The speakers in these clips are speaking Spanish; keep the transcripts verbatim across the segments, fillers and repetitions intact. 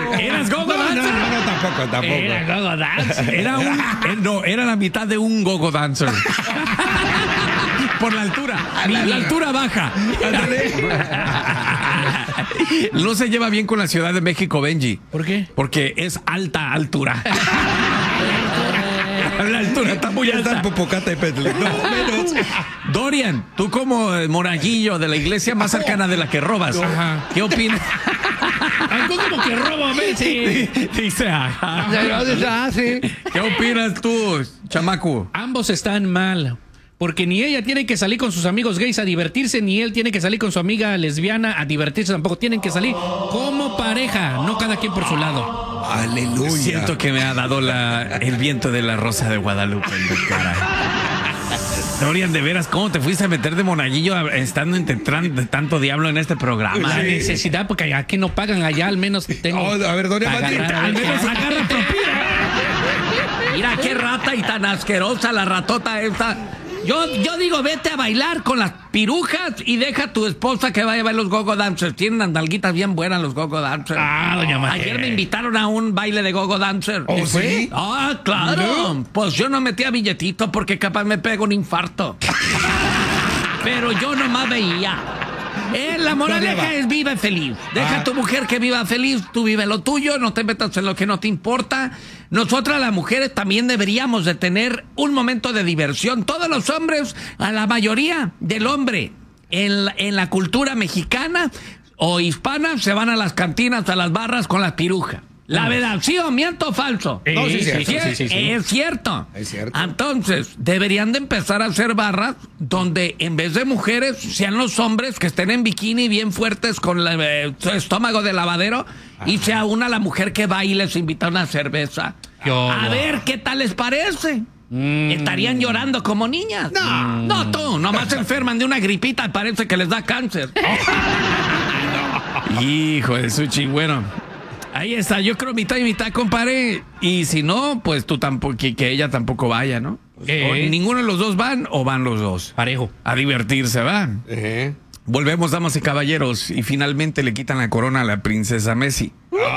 ¿Eras gogo No, dancer? no, no, no, tampoco, tampoco. Era gogo dancer. Era un, eh, no, era la mitad de un gogo dancer. Por la altura. La, la altura baja. No se lleva bien con la Ciudad de México, Benji. ¿Por qué? Porque es alta altura. La altura está muy Ya está el alta. Popocatépetl. No, menos. Dorian, tú como eh, monaguillo de la iglesia más cercana de la que robas, Ajá. ¿qué opinas? Algo como que robo a Messi. Dice, ajá. Ah, sí. ¿Qué opinas tú, chamaco? Ambos están mal. Porque ni ella tiene que salir con sus amigos gays a divertirse, ni él tiene que salir con su amiga lesbiana a divertirse tampoco. Tienen que salir como pareja, no cada quien por su lado. Aleluya. Siento que me ha dado la, el viento de la Rosa de Guadalupe en la cara. Dorian, de veras, ¿cómo te fuiste a meter de monaguillo a- estando entre tran- tanto diablo en este programa? La eh? necesidad, porque aquí no pagan, allá al menos tengo. Oh, a ver, Dorian, para mate- agarrar, a Al ver menos qué- agarra propina. Mira qué rata y tan asquerosa la ratota esta. Yo, yo digo, vete a bailar con las pirujas y deja a tu esposa que vaya a ver los gogo dancers. Tienen unas nalguitas bien buenas los gogo dancers. Ah, doña María. Ayer me invitaron a un baile de gogo dancer. ¿Oh, sí? Ah, claro. Pues yo no metía billetito porque capaz me pego un infarto. Pero yo nomás veía. Eh, la moraleja es vive feliz. Deja Ah. a tu mujer que viva feliz, tú vive lo tuyo, no te metas en lo que no te importa. Nosotras las mujeres también deberíamos de tener un momento de diversión. Todos los hombres, a la mayoría del hombre en la, en la cultura mexicana o hispana se van a las cantinas, a las barras con las pirujas. La verdad, ¿sí o miento o falso? Sí, No, sí, sí, cierto. sí, sí, sí, sí. Es cierto. Es cierto. Entonces, deberían de empezar a hacer barras donde en vez de mujeres sean los hombres que estén en bikini bien fuertes con la- eh, su estómago de lavadero y sea una la mujer que va y les invita una cerveza. Qué A horror. ver qué tal les parece. Estarían llorando como niñas. No, no tú, nomás se enferman de una gripita y parece que les da cáncer. Hijo de su chingüeno. Ahí está, yo creo mitad y mitad, compadre. Y si no, pues tú tampoco, que, que ella tampoco vaya, ¿no? Eh. O ninguno de los dos van o van los dos. Parejo. A divertirse, ¿va? Eh. Volvemos, damas y caballeros, y finalmente le quitan la corona a la princesa Messi.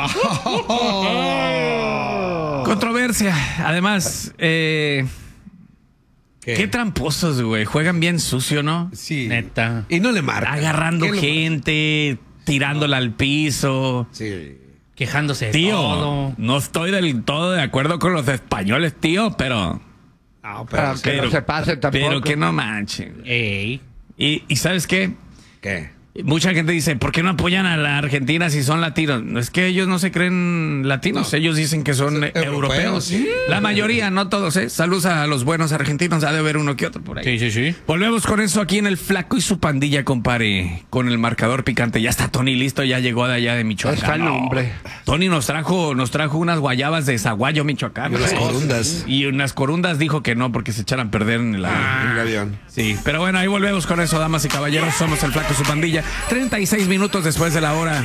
Controversia. Además, eh, ¿Qué? qué tramposos, güey. Juegan bien sucio, ¿no? Sí. Neta. Y no le marca. Agarrando ¿Qué lo- gente, tirándola al piso. Sí. Quejándose de Tío, todo. no estoy del todo de acuerdo con los españoles, tío, pero... No, Para que no se pase tampoco. Pero que no manchen. Ey. Y, y ¿sabes qué? ¿Qué? Mucha gente dice, ¿por qué no apoyan a la Argentina si son latinos? No es que ellos no se creen latinos, ellos dicen que son Son eh, europeos, europeos. sí. La mayoría, no todos, ¿eh? Saludos a los buenos argentinos, ha de haber uno que otro por ahí. Sí, sí, sí. Volvemos con eso aquí en el Flaco y su pandilla, compadre, con el marcador picante. Ya está Tony listo, ya llegó de allá de Michoacán. Está el nombre. Tony nos trajo, nos trajo unas guayabas de Zaguayo, Michoacán. Y unas corundas. Y unas corundas dijo que no, porque se echaran a perder en la... El avión. Sí, pero bueno, ahí volvemos con eso, damas y caballeros. Somos el Flaco y su pandilla. treinta y seis minutos después de la hora.